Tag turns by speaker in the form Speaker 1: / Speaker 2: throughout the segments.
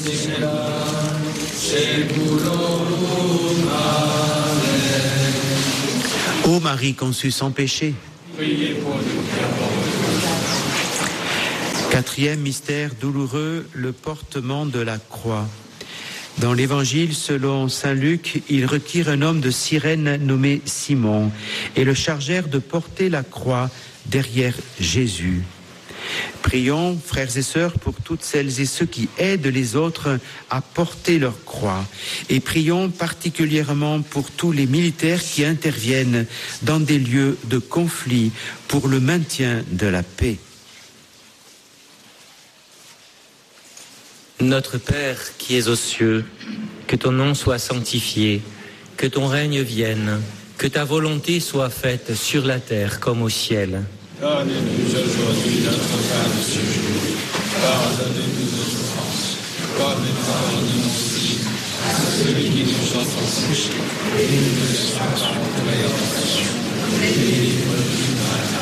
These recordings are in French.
Speaker 1: Ô Marie conçue sans péché. Quatrième mystère douloureux, le portement de la croix. Dans l'évangile selon saint Luc, ils retirent un homme de Cyrène nommé Simon et le chargèrent de porter la croix derrière Jésus. Prions, frères et sœurs, pour toutes celles et ceux qui aident les autres à porter leur croix. Et prions particulièrement pour tous les militaires qui interviennent dans des lieux de conflit pour le maintien de la paix.
Speaker 2: Notre Père qui es aux cieux, que ton nom soit sanctifié, que ton règne vienne, que ta volonté soit faite sur la terre comme au ciel.
Speaker 3: Donne-nous aujourd'hui notre pain de ce jour. Pardonne-nous nos offenses, comme nous pardonnons aussi à ceux qui nous ont offensés. Et ne nous laisse pas succomber à la tentation, mais délivre-nous du mal.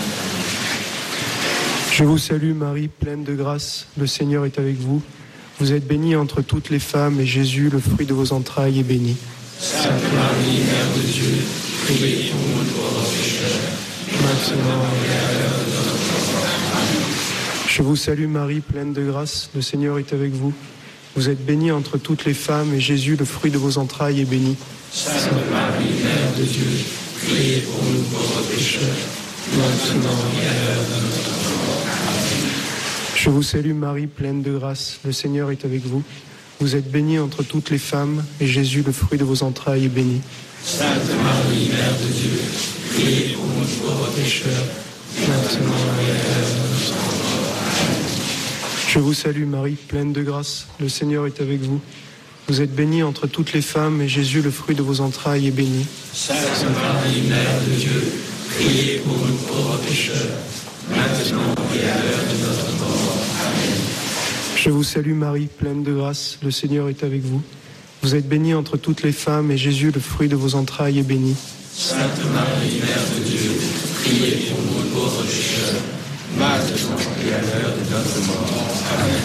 Speaker 4: Je vous salue Marie, pleine de grâce, le Seigneur est avec vous. Vous êtes bénie entre toutes les femmes, et Jésus, le fruit de vos entrailles, est béni.
Speaker 3: Sainte Marie, Mère de Dieu, priez pour nous pauvres pécheurs, maintenant et à l'heure de notre mort. Amen.
Speaker 4: Je vous salue Marie, pleine de grâce, le Seigneur est avec vous. Vous êtes bénie entre toutes les femmes, et Jésus, le fruit de vos entrailles, est béni.
Speaker 3: Sainte Marie, Mère de Dieu, priez pour nous pauvres pécheurs, maintenant et à l'heure de notre mort. Amen.
Speaker 4: Je vous salue Marie, pleine de grâce, le Seigneur est avec vous. Vous êtes bénie entre toutes les femmes, et Jésus, le fruit de vos entrailles, est béni.
Speaker 3: Sainte Marie, Mère de Dieu, priez pour nous pauvres pécheurs, maintenant et à l'heure de notre mort. Amen.
Speaker 4: Je vous salue Marie, pleine de grâce, le Seigneur est avec vous. Vous êtes bénie entre toutes les femmes, et Jésus, le fruit de vos entrailles, est béni.
Speaker 3: Sainte Marie, Mère de Dieu, priez pour nous pauvres pécheurs, maintenant et à l'heure de notre mort. Amen.
Speaker 4: Je vous salue Marie, pleine de grâce, le Seigneur est avec vous. Vous êtes bénie entre toutes les femmes, et Jésus, le fruit de vos entrailles, est béni.
Speaker 3: Sainte Marie, Mère de Dieu, priez pour nous pauvres pécheurs, maintenant et à l'heure de notre mort. Amen.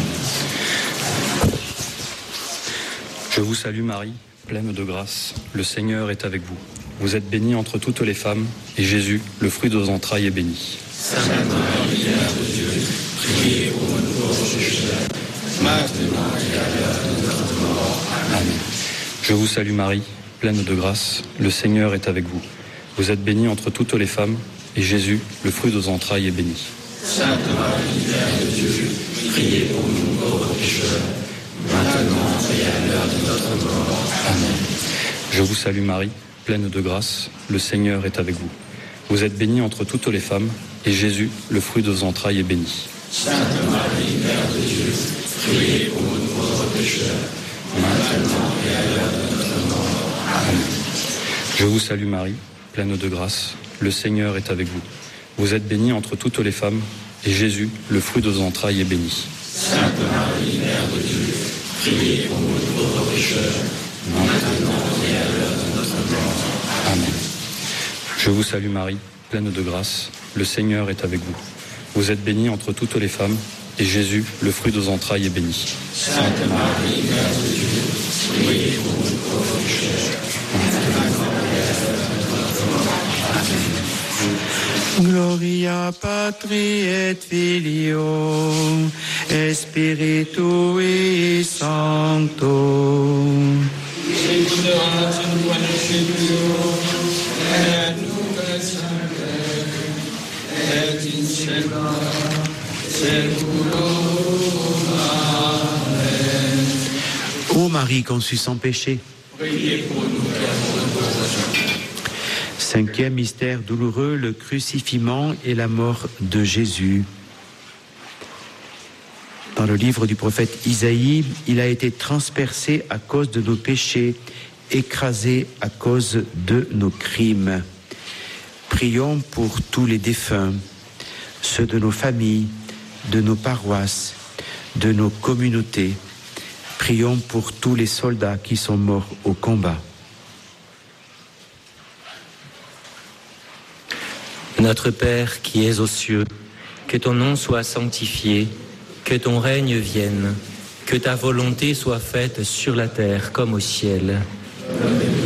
Speaker 5: Je vous salue Marie, pleine de grâce, le Seigneur est avec vous. Vous êtes bénie entre toutes les femmes, et Jésus, le fruit de vos entrailles, est béni.
Speaker 3: Sainte Marie, Mère de Dieu, priez pour nous pauvres pécheurs, maintenant et à l'heure de notre mort. Amen.
Speaker 5: Je vous salue Marie, pleine de grâce, le Seigneur est avec vous. Vous êtes bénie entre toutes les femmes, et Jésus, le fruit de vos entrailles, est béni.
Speaker 3: Sainte Marie, Mère de Dieu, priez pour nous pauvres pécheurs, maintenant et à l'heure de notre mort.
Speaker 5: Amen. Je vous salue Marie, pleine de grâce, le Seigneur est avec vous. Vous êtes bénie entre toutes les femmes, et Jésus, le fruit de vos entrailles, est béni.
Speaker 3: Sainte Marie, Mère de Dieu, priez pour nous pauvres pécheurs, maintenant et à l'heure de notre mort. Amen.
Speaker 5: Je vous salue Marie, pleine de grâce, le Seigneur est avec vous. Vous êtes bénie entre toutes les femmes, et Jésus, le fruit de vos entrailles, est béni.
Speaker 3: Sainte Marie, Mère de Dieu, priez pour nous pauvres pécheurs, maintenant et à l'heure de notre mort.
Speaker 5: Amen. Je vous salue Marie, pleine de grâce, le Seigneur est avec vous. Vous êtes bénie entre toutes les femmes, et Jésus, le fruit de vos entrailles, est béni.
Speaker 3: Sainte Marie, Mère de Dieu, priez pour nous pauvres pécheurs, maintenant et à l'heure de notre mort. Amen.
Speaker 1: Gloria Patri et Filio et Spiritui Sancto.
Speaker 3: Sicurat in principio et nunc et semper et in saecula saeculorum. Amen.
Speaker 1: Ô Marie conçue sans péché.
Speaker 3: Priez pour nous qui avons le pauvre.
Speaker 1: Cinquième mystère douloureux, le crucifixion et la mort de Jésus. Dans le livre du prophète Isaïe, il a été transpercé à cause de nos péchés, écrasé à cause de nos crimes. Prions pour tous les défunts, ceux de nos familles, de nos paroisses, de nos communautés. Prions pour tous les soldats qui sont morts au combat.
Speaker 2: Notre Père qui es aux cieux, que ton nom soit sanctifié, que ton règne vienne, Que ta volonté soit faite sur la terre comme au ciel.
Speaker 3: Donne-nous